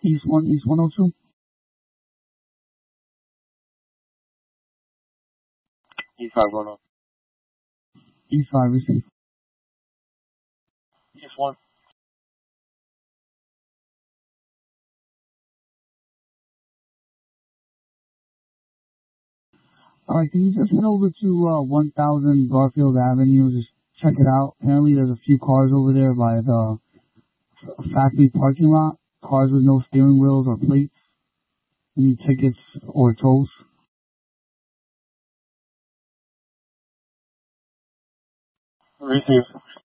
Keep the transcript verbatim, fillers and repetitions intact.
East one, East one oh two. East five one oh. East five, receive. East one. Alright, can you just head over to uh, one thousand Garfield Avenue, just check it out. Apparently there's a few cars over there by the factory parking lot, cars with no steering wheels or plates, any tickets or tolls. Receive.